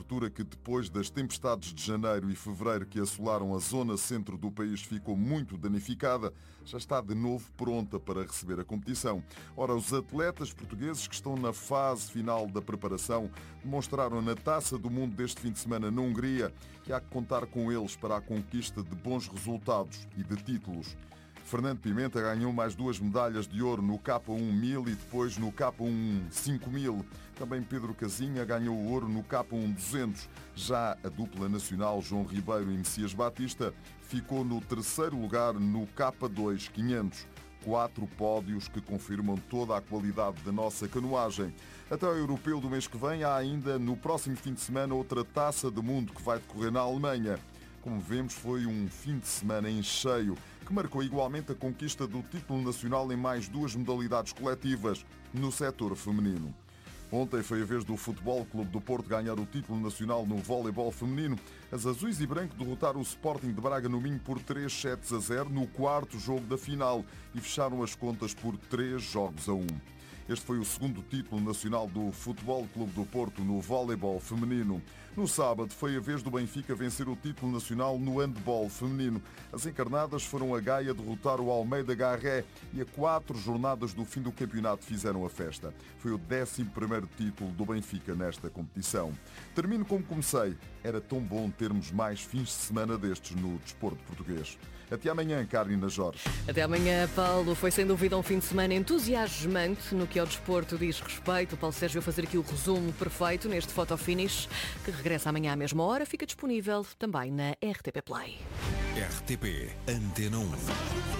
abertura que, depois das tempestades de janeiro e fevereiro que assolaram a zona centro do país, ficou muito danificada, já está de novo pronta para receber a competição. Ora, os atletas portugueses que estão na fase final da preparação demonstraram na Taça do Mundo deste fim de semana na Hungria que há que contar com eles para a conquista de bons resultados e de títulos. Fernando Pimenta ganhou mais 2 medalhas de ouro no K1 1000 e depois no K1 5000. Também Pedro Casinha ganhou o ouro no K1 200. Já a dupla nacional João Ribeiro e Messias Batista ficou no 3º lugar no K2 500. 4 pódios que confirmam toda a qualidade da nossa canoagem. Até ao europeu do mês que vem há ainda no próximo fim de semana outra Taça do Mundo que vai decorrer na Alemanha. Como vemos, foi um fim de semana em cheio, que marcou igualmente a conquista do título nacional em mais 2 modalidades coletivas no setor feminino. Ontem foi a vez do Futebol Clube do Porto ganhar o título nacional no voleibol feminino. As azuis e branco derrotaram o Sporting de Braga no Minho por 3-0 no 4º jogo da final e fecharam as contas por 3-1. Este foi o 2º título nacional do Futebol Clube do Porto no voleibol feminino. No sábado foi a vez do Benfica vencer o título nacional no handball feminino. As encarnadas foram a Gaia derrotar o Almeida Garré e a 4 jornadas do fim do campeonato fizeram a festa. Foi o 11º título do Benfica nesta competição. Termino como comecei. Era tão bom termos mais fins de semana destes no desporto português. Até amanhã, Carolina Jorge. Até amanhã, Paulo. Foi sem dúvida um fim de semana entusiasmante no que ao desporto diz respeito. O Paulo Sérgio a fazer aqui o resumo perfeito neste Photo Finish, que regressa amanhã à mesma hora. Fica disponível também na RTP Play. RTP Antena 1.